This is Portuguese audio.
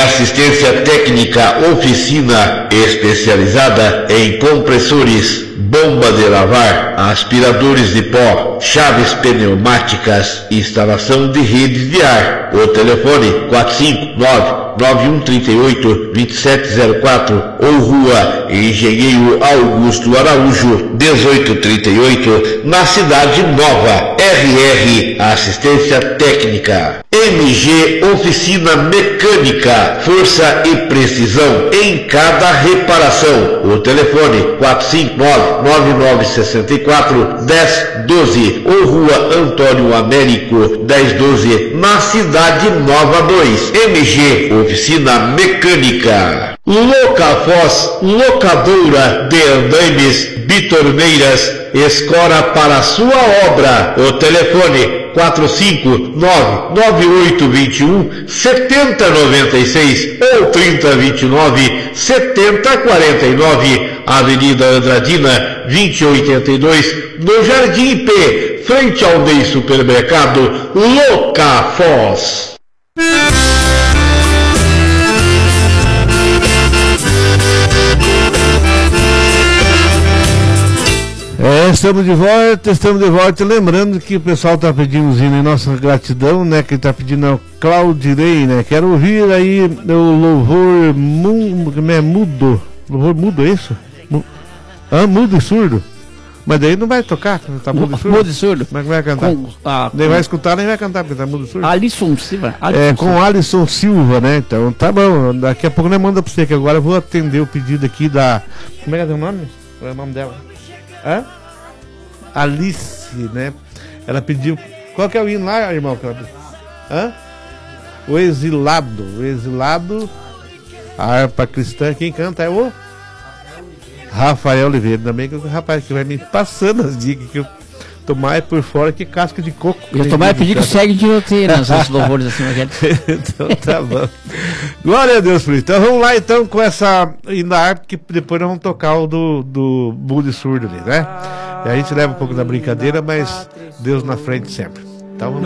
assistência técnica, oficina especializada em compressores, bomba de lavar, aspiradores de pó, chaves pneumáticas, instalação de redes de ar. O telefone 459-9138-2704 ou Rua Engenheiro Augusto Araújo, 1838, na Cidade Nova. RR Assistência Técnica. MG Oficina Mecânica, força e precisão em cada reparação. O telefone 459-9964-1012 ou Rua Antônio Américo, 1012, na Cidade Nova 2. MG Oficina Mecânica. Locafós, locadora de andaimes, bitorneiras, escora para sua obra. O telefone 459-9821-7096 ou 3029-7049, Avenida Andradina, 2082, no Jardim P, frente ao Ney Supermercado. Locafós. Estamos de volta, lembrando que o pessoal está pedindo os hinos em nossa gratidão, né, que está pedindo é o Claudirei, né, quero ouvir aí o louvor mudo, é isso? Mudo e surdo, mas daí não vai tocar, tá mudo e surdo? Mudo e surdo. Como é que vai cantar? Nem vai escutar, nem vai cantar, porque tá mudo e surdo. Alisson Silva. Com Alisson Silva, né, então tá bom, daqui a pouco nós manda pra você, que agora eu vou atender o pedido aqui da, como é que é o nome? Qual é o nome dela? Alice, né? Ela pediu. Qual que é o hino lá, irmão? O Exilado. A harpa cristã. Quem canta é o Rafael Oliveira. Ainda bem que o rapaz que vai me passando as dicas que eu tô mais por fora que casca de coco. Eu tô mais pedindo que segue de roteiro nesses louvores assim, então tá bom. Glória a Deus por isso. Então vamos lá então com essa na harpa, que depois nós vamos tocar o do mudo e surdo ali, né? E a gente leva um pouco da brincadeira, mas Deus na frente sempre. Então vamos